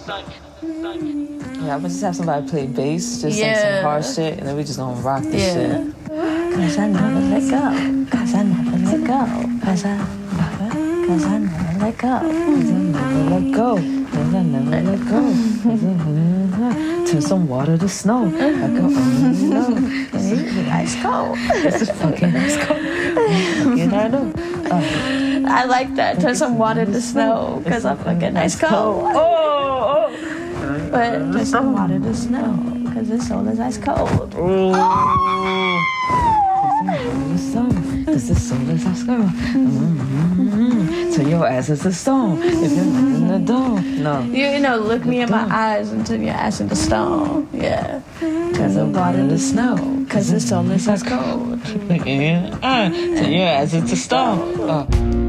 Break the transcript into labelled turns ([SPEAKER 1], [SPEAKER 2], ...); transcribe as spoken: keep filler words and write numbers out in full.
[SPEAKER 1] Yeah, I'm gonna just have somebody play bass, just
[SPEAKER 2] Yeah.
[SPEAKER 1] sing some hard shit, and then we just gonna rock this
[SPEAKER 2] Yeah.
[SPEAKER 1] shit. Cause I never let go. Cause I never let go. Cause I never. Cause I never let go. Cause I never let go. Cause I never let go. Cause I never. Turn some water to snow. I go, oh no. It's ice cold. It's fucking ice cold. Fucking I know. Uh,
[SPEAKER 2] I like that. Turn some water to snow because I'm fucking ice cold.
[SPEAKER 1] Oh, oh.
[SPEAKER 2] But turn some water to snow because this soul is ice cold.
[SPEAKER 1] Oh. Cause the soul is ice cold. Mm-hmm. Turn your ass into stone if you're not in the dome. No.
[SPEAKER 2] You, you know, look me in my eyes and turn your ass into stone. Yeah. Turn the water to snow because the soul is ice cold.
[SPEAKER 1] Yeah. Uh, turn your ass into stone. Uh.